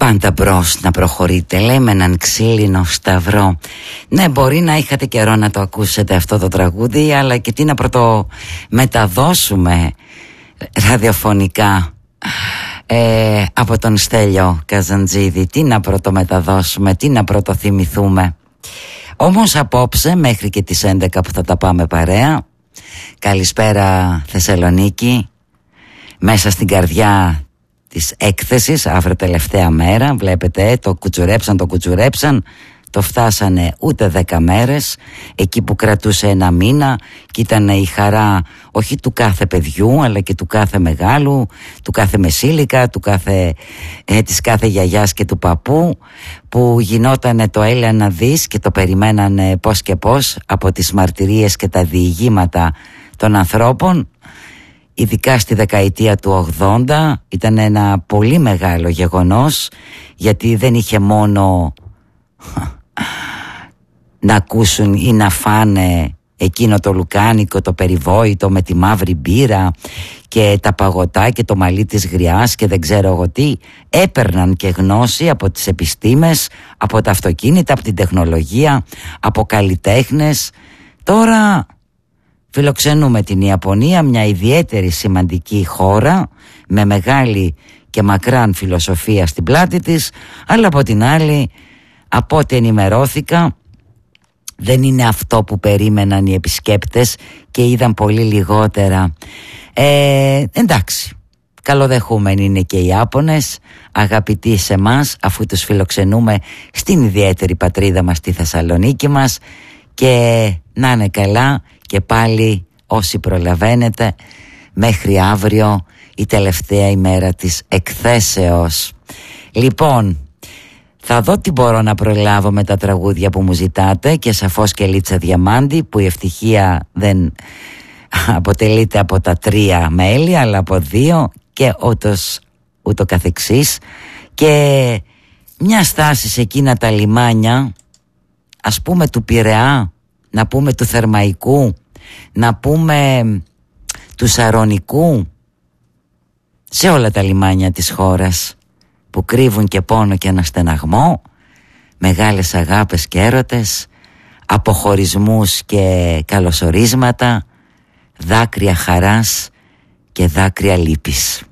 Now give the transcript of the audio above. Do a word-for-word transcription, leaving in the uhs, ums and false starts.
πάντα μπρος να προχωρείτε, λέει, με έναν ξύλινο σταυρό. Ναι, μπορεί να είχατε καιρό να το ακούσετε αυτό το τραγούδι, αλλά και τι να πρωτομεταδώσουμε ραδιοφωνικά ε, από τον Στέλιο Καζαντζίδη. Τι να πρωτομεταδώσουμε, τι να πρωτοθυμηθούμε. Όμως απόψε μέχρι και τις έντεκα που θα τα πάμε παρέα. Καλησπέρα Θεσσαλονίκη, μέσα στην καρδιά της έκθεσης, αύριο τελευταία μέρα. Βλέπετε, το κουτσουρέψαν, το κουτσουρέψαν, το φτάσανε ούτε δέκα μέρες, εκεί που κρατούσε ένα μήνα, και ήταν η χαρά όχι του κάθε παιδιού αλλά και του κάθε μεγάλου, του κάθε μεσήλικα, του κάθε, ε, της κάθε γιαγιάς και του παππού, που γινότανε το έλα να δεις και το περιμένανε πώς και πώς από τις μαρτυρίες και τα διηγήματα των ανθρώπων. Ειδικά στη δεκαετία του ογδόντα ήταν ένα πολύ μεγάλο γεγονός, γιατί δεν είχε μόνο να ακούσουν ή να φάνε εκείνο το λουκάνικο, το περιβόητο με τη μαύρη μπύρα και τα παγωτά και το μαλλί της γριάς και δεν ξέρω εγώ τι. Έπαιρναν και γνώση από τις επιστήμες, από τα αυτοκίνητα, από την τεχνολογία, από καλλιτέχνες. Τώρα φιλοξενούμε την Ιαπωνία, μια ιδιαίτερη σημαντική χώρα με μεγάλη και μακράν φιλοσοφία στην πλάτη της, αλλά από την άλλη, από ό,τι ενημερώθηκα, δεν είναι αυτό που περίμεναν οι επισκέπτες και είδαν πολύ λιγότερα. Ε, εντάξει, καλοδεχούμενοι είναι και οι Ιάπωνες, αγαπητοί σε εμάς, αφού τους φιλοξενούμε στην ιδιαίτερη πατρίδα μας, στη Θεσσαλονίκη μας, και να είναι καλά και πάλι όσοι προλαβαίνετε μέχρι αύριο, η τελευταία ημέρα της εκθέσεως. Λοιπόν, θα δω τι μπορώ να προλάβω με τα τραγούδια που μου ζητάτε, και σαφώς και Λίτσα Διαμάντη, που η ευτυχία δεν αποτελείται από τα τρία μέλη αλλά από δύο, και ούτως, ούτω καθεξής. Και μια στάση σε εκείνα τα λιμάνια, ας πούμε του Πειραιά, να πούμε του Θερμαϊκού, να πούμε του Σαρονικού, σε όλα τα λιμάνια της χώρας που κρύβουν και πόνο και ένα στεναγμό, μεγάλες αγάπες και έρωτες, αποχωρισμούς και καλωσορίσματα, δάκρυα χαράς και δάκρυα λύπης.